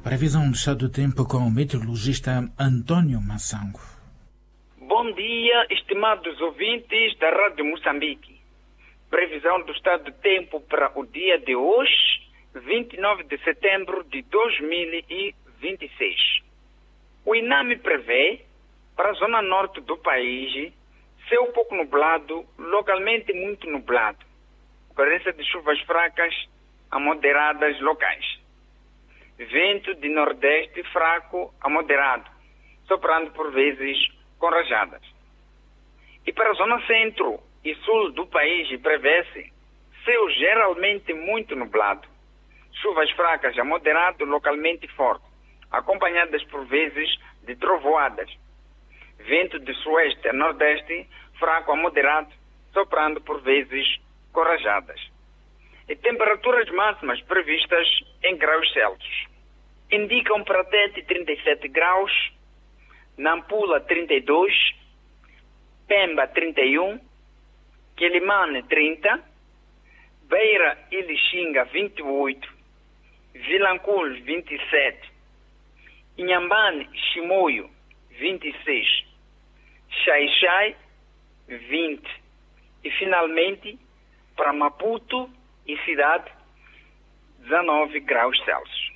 Previsão do estado do tempo com o meteorologista Antônio Massango. Bom dia, estimados ouvintes da Rádio Moçambique. Previsão do estado do tempo para o dia de hoje, 29 de setembro de 2026. O INAME prevê, para a zona norte do país, céu pouco nublado, localmente muito nublado. Ocorrência de chuvas fracas a moderadas locais. Vento de nordeste fraco a moderado, soprando por vezes com rajadas. E para a zona centro e sul do país prevê-se céu geralmente muito nublado, chuvas fracas a moderado, localmente forte, acompanhadas por vezes de trovoadas. Vento de sueste a nordeste fraco a moderado, soprando por vezes com rajadas. E temperaturas máximas previstas em graus Celsius. Indicam para Tete 37 graus, Nampula 32, Pemba 31, Quelimane 30, Beira e Lixinga 28, Vilanculo 27, Inhambane e Chimoio 26, Xai-Xai 20 e finalmente para Maputo e cidade 19 graus Celsius.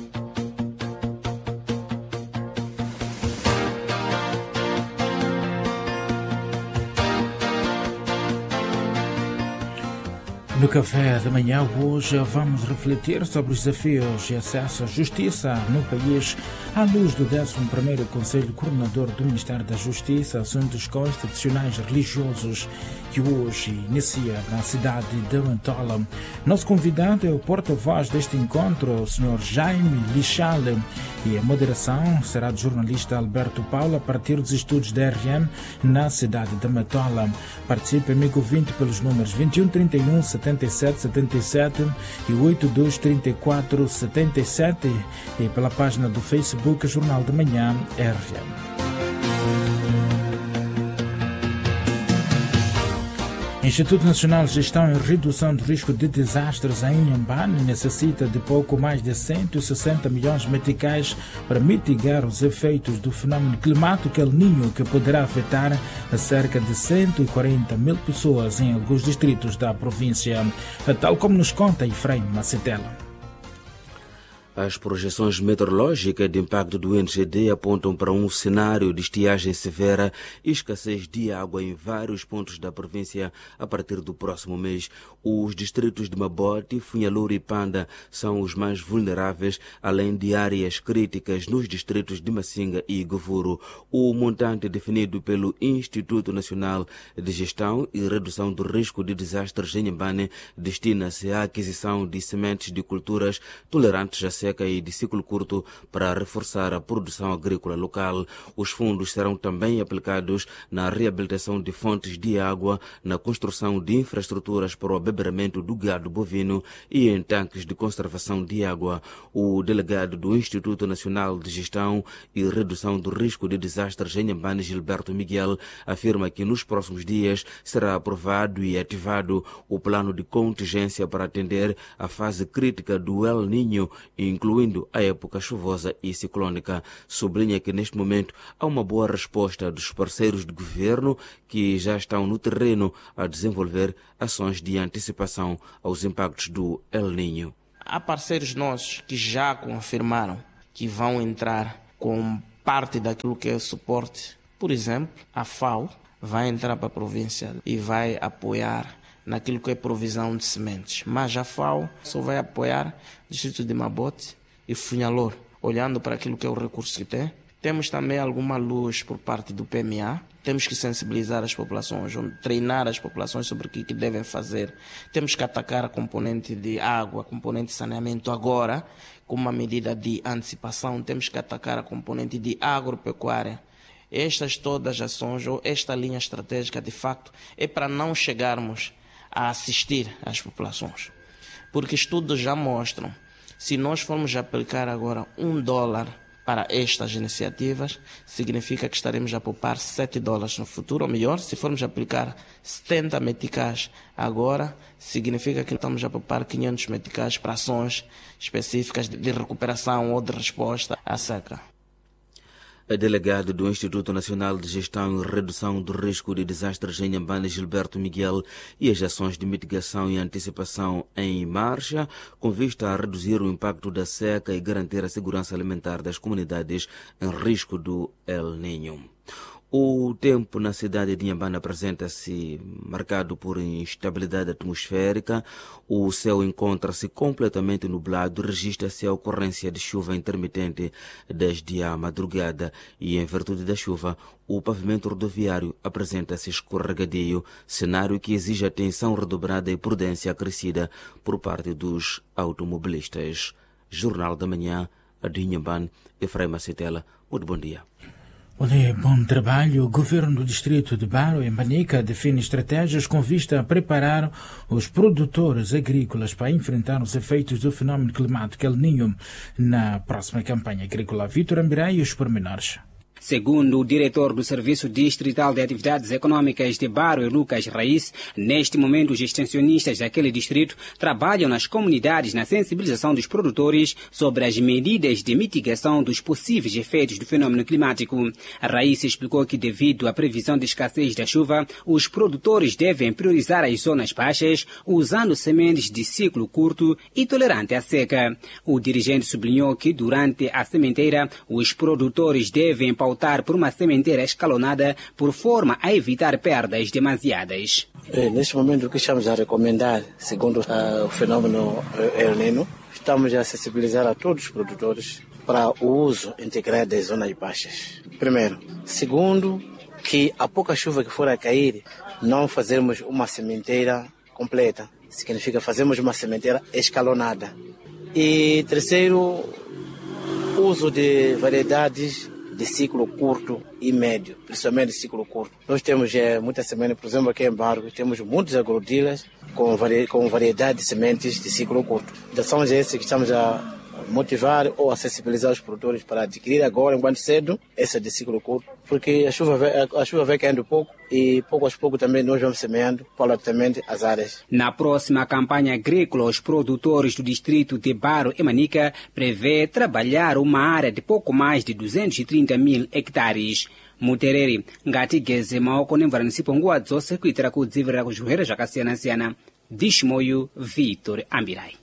No café da manhã hoje vamos refletir sobre os desafios de acesso à justiça no país à luz do 11º Conselho Coordenador do Ministério da Justiça, Assuntos Constitucionais e Religiosos, que hoje inicia na cidade de Matola. Nosso convidado é o porta-voz deste encontro, o Sr. Jaime Lixale, e a moderação será do jornalista Alberto Paula a partir dos estudos da RM na cidade de Matola. Participe, amigo ouvinte, pelos números 21 31 77 77 e 82 34 77 e pela página do Facebook Jornal de Manhã RM. Instituto Nacional de Gestão e Redução do Risco de Desastres em Inhambane necessita de pouco mais de 160 milhões de meticais para mitigar os efeitos do fenômeno climático El Niño, que poderá afetar a cerca de 140 mil pessoas em alguns distritos da província, tal como nos conta Efraim Macetela. As projeções meteorológicas de impacto do NGD apontam para um cenário de estiagem severa e escassez de água em vários pontos da província a partir do próximo mês. Os distritos de Mabote, Funhalura e Panda são os mais vulneráveis, além de áreas críticas nos distritos de Massinga e Govuro. O montante definido pelo Instituto Nacional de Gestão e Redução do Risco de Desastres em Inhambane destina-se à aquisição de sementes de culturas tolerantes a seca e de ciclo curto para reforçar a produção agrícola local. Os fundos serão também aplicados na reabilitação de fontes de água, na construção de infraestruturas para o abeberamento do gado bovino e em tanques de conservação de água. O delegado do Instituto Nacional de Gestão e Redução do Risco de Desastres em Inhambane, Gilberto Miguel, afirma que nos próximos dias será aprovado e ativado o plano de contingência para atender a fase crítica do El Niño, incluindo a época chuvosa e ciclônica. Sublinha que neste momento há uma boa resposta dos parceiros de governo que já estão no terreno a desenvolver ações de antecipação aos impactos do El Niño. Há parceiros nossos que já confirmaram que vão entrar com parte daquilo que é o suporte. Por exemplo, a FAO vai entrar para a província e vai apoiar naquilo que é provisão de sementes. Mas a FAO só vai apoiar o distrito de Mabote e Funhalor, olhando para aquilo que é o recurso que tem. Temos também alguma luz por parte do PMA. Temos que sensibilizar as populações, treinar as populações sobre o que devem fazer. Temos que atacar a componente de água, a componente de saneamento agora, com uma medida de antecipação. Temos que atacar a componente de agropecuária. Estas todas as ações, ou esta linha estratégica, de facto, é para não chegarmos a assistir às populações. Porque estudos já mostram, se nós formos aplicar agora $1 para estas iniciativas, significa que estaremos a poupar $7 no futuro, ou melhor, se formos aplicar 70 meticais agora, significa que estamos a poupar 500 meticais para ações específicas de recuperação ou de resposta à seca. O delegado do Instituto Nacional de Gestão e Redução do Risco de Desastres em Inhambane, Gilberto Miguel, e as ações de mitigação e antecipação em marcha, com vista a reduzir o impacto da seca e garantir a segurança alimentar das comunidades em risco do El Niño. O tempo na cidade de Inhambane apresenta-se marcado por instabilidade atmosférica. O céu encontra-se completamente nublado. Registra-se a ocorrência de chuva intermitente desde a madrugada e, em virtude da chuva, o pavimento rodoviário apresenta-se escorregadio, cenário que exige atenção redobrada e prudência acrescida por parte dos automobilistas. Jornal da Manhã, de Inhambane, Efraim Citela. Muito bom dia. Olha, bom trabalho. O governo do distrito de Baro, em Manica, define estratégias com vista a preparar os produtores agrícolas para enfrentar os efeitos do fenómeno climático El Niño na próxima campanha agrícola. Vítor Ambirai e os pormenores. Segundo o diretor do Serviço Distrital de Atividades Econômicas de Baro, Lucas Raiz, neste momento os extensionistas daquele distrito trabalham nas comunidades na sensibilização dos produtores sobre as medidas de mitigação dos possíveis efeitos do fenômeno climático. Raiz explicou que, devido à previsão de escassez da chuva, os produtores devem priorizar as zonas baixas, usando sementes de ciclo curto e tolerante à seca. O dirigente sublinhou que, durante a sementeira, os produtores devem pautar por uma sementeira escalonada por forma a evitar perdas demasiadas. Neste momento, o que estamos a recomendar, segundo o fenômeno El Niño, estamos a sensibilizar a todos os produtores para o uso integrado das zonas baixas. Primeiro. Segundo, que a pouca chuva que for a cair, não fazermos uma sementeira completa. Significa fazermos uma sementeira escalonada. E terceiro, uso de variedades de ciclo curto e médio, principalmente de ciclo curto. Nós temos muitas sementes, por exemplo, aqui em Barco, temos muitos agrodilas com variedade de sementes de ciclo curto. Então são esses que estamos a motivar ou a sensibilizar os produtores para adquirir agora, enquanto cedo, essa de ciclo curto, porque a chuva vai caindo pouco e pouco a pouco também nós vamos semeando paulatinamente as áreas. Na próxima campanha agrícola, os produtores do distrito de Baro e Manica prevê trabalhar uma área de pouco mais de 230 mil hectares. Mutereri, ngati geze maoko nemvaranisipo nguwa dzose kuitira kudzivirira kuzvirwere zvakasiyana-siyana. Dishmoyo Vitor Ambirai.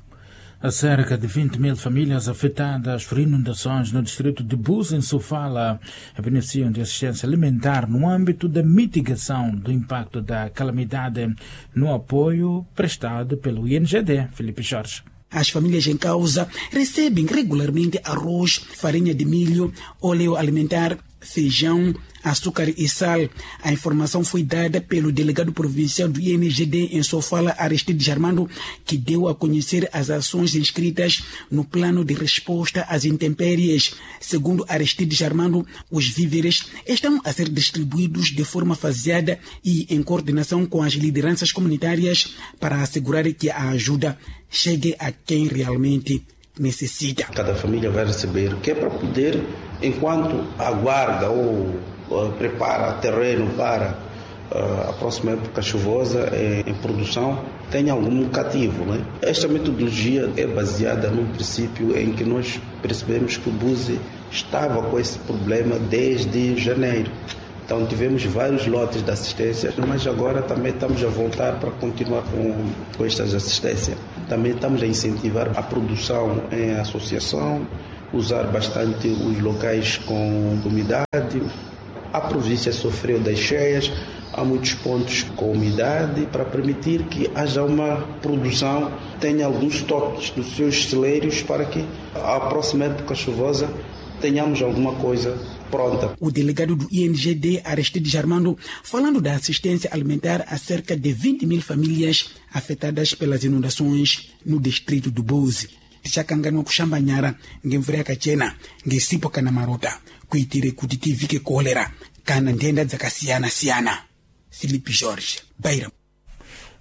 A cerca de 20 mil famílias afetadas por inundações no distrito de Buza, em Sofala, beneficiam de assistência alimentar no âmbito da mitigação do impacto da calamidade, no apoio prestado pelo INGD. Felipe Jorge. As famílias em causa recebem regularmente arroz, farinha de milho, óleo alimentar, feijão, açúcar e sal. A informação foi dada pelo delegado provincial do INGD em Sofala, Aristides Armando, que deu a conhecer as ações inscritas no plano de resposta às intempéries. Segundo Aristides Armando, os víveres estão a ser distribuídos de forma faseada e em coordenação com as lideranças comunitárias para assegurar que a ajuda chegue a quem realmente necessita. Cada família vai receber o que é para poder, enquanto aguarda ou prepara terreno para a próxima época chuvosa em produção, tem algum cativo, né? Esta metodologia é baseada num princípio em que nós percebemos que o Buzi estava com esse problema desde janeiro. Então tivemos vários lotes de assistência, mas agora também estamos a voltar para continuar com estas assistências. Também estamos a incentivar a produção em associação, usar bastante os locais com umidade. A província sofreu das cheias, há muitos pontos com umidade para permitir que haja uma produção, tenha alguns estoques dos seus celeiros para que a próxima época chuvosa tenhamos alguma coisa pronta. O delegado do INGD, Aristides Armando, falando da assistência alimentar a cerca de 20 mil famílias afetadas pelas inundações no distrito do Buzi. Tichakanganwa kushambanyara ngemvura yakachena ngesipo kana marota kuitire kuti tivike kolera kana ndenda dzakasiyana-siyana. Filipe Jorge, Beira.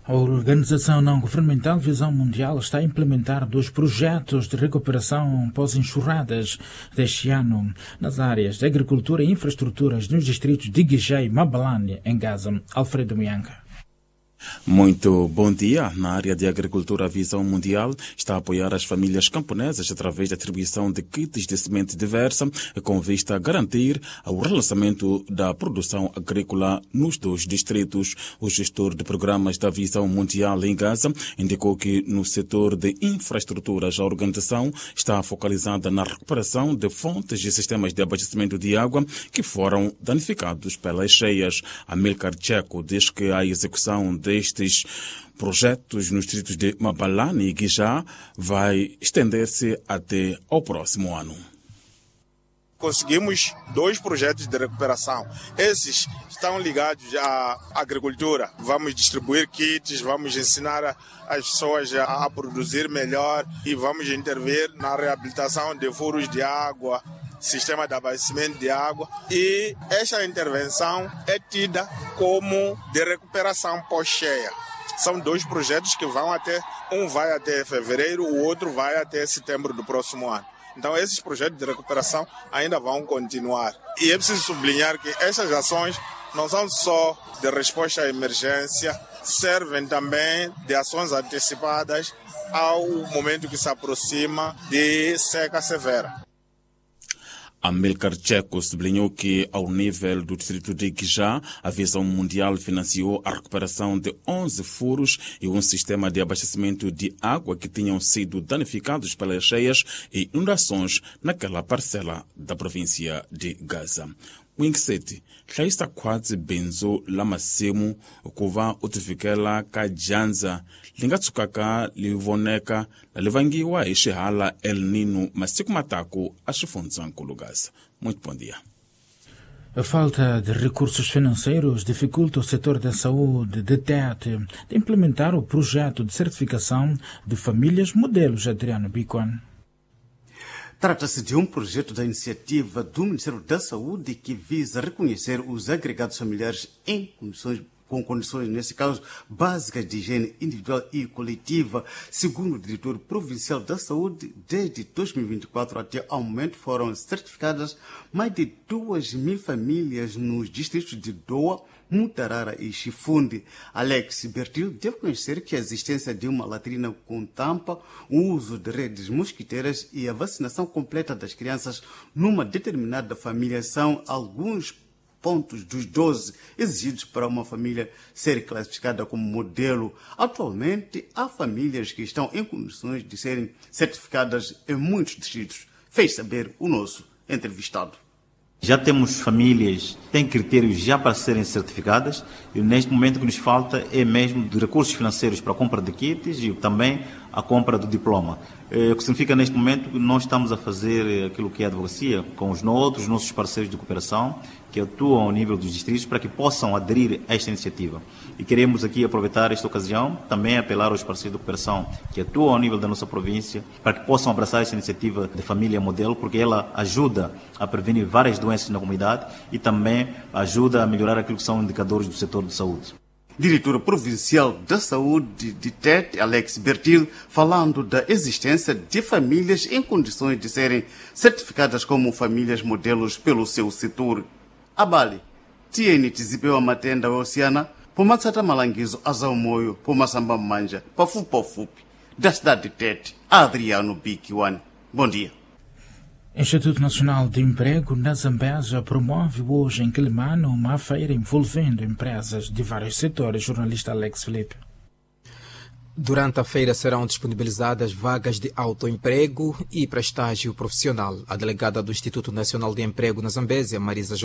A organização não-governamental Visão Mundial está a implementar 2 projetos de recuperação pós-enxurradas deste ano nas áreas de agricultura e infraestruturas nos distritos de Guijá e Mabalane, em Gaza. Alfredo Mianca. Muito bom dia. Na área de agricultura, a Visão Mundial está a apoiar as famílias camponesas através da atribuição de kits de semente diversa, com vista a garantir o relançamento da produção agrícola nos 2 distritos. O gestor de programas da Visão Mundial em Gaza indicou que no setor de infraestruturas a organização está focalizada na recuperação de fontes e sistemas de abastecimento de água que foram danificados pelas cheias. Amilcar Checo diz que a execução destes projetos nos distritos de Mabalane e Guijá vai estender-se até ao próximo ano. Conseguimos 2 projetos de recuperação. Esses estão ligados à agricultura. Vamos distribuir kits, vamos ensinar as pessoas a produzir melhor e vamos intervir na reabilitação de furos de água, sistema de abastecimento de água, e esta intervenção é tida como de recuperação pós-cheia. São 2 projetos que vão um vai até fevereiro, o outro vai até setembro do próximo ano. Então esses projetos de recuperação ainda vão continuar. E é preciso sublinhar que essas ações não são só de resposta à emergência, servem também de ações antecipadas ao momento que se aproxima de seca severa. Amilcar Checo sublinhou que, ao nível do distrito de Guijá, a Visão Mundial financiou a recuperação de 11 furos e um sistema de abastecimento de água que tinham sido danificados pelas cheias e inundações naquela parcela da província de Gaza. Wingseti, Raista Quadzi Benzo Lamasemu, Kuva Utifikela Kajanza, Lingatsukaka, Livoneka, Levangiwa e Shehala El Nino, Masiku Matako, Ashifunzanku Gaza. Muito bom dia. A falta de recursos financeiros dificulta o setor da saúde de Tete de implementar o projeto de certificação de famílias modelos. Adriano Bicon. Trata-se de um projeto da iniciativa do Ministério da Saúde que visa reconhecer os agregados familiares com condições, nesse caso, básicas de higiene individual e coletiva. Segundo o diretor provincial da Saúde, desde 2024 até ao momento foram certificadas mais de 2.000 famílias nos distritos de Doa, Mutarara e Chifunde. Alex Bertil deve conhecer que a existência de uma latrina com tampa, o uso de redes mosquiteiras e a vacinação completa das crianças numa determinada família são alguns pontos dos 12 exigidos para uma família ser classificada como modelo. Atualmente, há famílias que estão em condições de serem certificadas em muitos distritos, fez saber o nosso entrevistado. Já temos famílias que têm critérios já para serem certificadas e neste momento o que nos falta é mesmo de recursos financeiros para a compra de kits e também a compra do diploma. O que significa neste momento que nós estamos a fazer aquilo que é a advocacia com os nossos parceiros de cooperação que atuam ao nível dos distritos para que possam aderir a esta iniciativa. E queremos aqui aproveitar esta ocasião, também apelar aos parceiros de cooperação que atuam ao nível da nossa província para que possam abraçar esta iniciativa de família modelo, porque ela ajuda a prevenir várias doenças na comunidade e também ajuda a melhorar aquilo que são indicadores do setor de saúde. Diretora Provincial da Saúde de Tete, Alex Bertil, falando da existência de famílias em condições de serem certificadas como famílias modelos pelo seu setor. Abali, tieni tizipeu a matenda oceana, pomatsata malangizo azaumoyo, pomassamba manja, pafupi, da cidade de Tete, Adriano Bikiwan. Bom dia. Instituto Nacional de Emprego na Zambésia promove hoje em Quilimano uma feira envolvendo empresas de vários setores. Jornalista Alex Felipe. Durante a feira serão disponibilizadas vagas de autoemprego e para estágio profissional. A delegada do Instituto Nacional de Emprego na Zambésia, Marisa